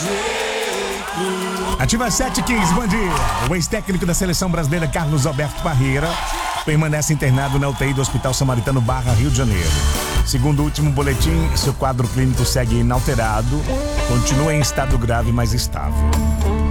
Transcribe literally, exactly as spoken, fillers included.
Ativa sete e quinze, bom dia. O ex-técnico da seleção brasileira, Carlos Alberto Parreira, permanece internado na U T I do Hospital Samaritano Barra, Rio de Janeiro. Segundo o último boletim, seu quadro clínico segue inalterado, continua em estado grave, mas estável.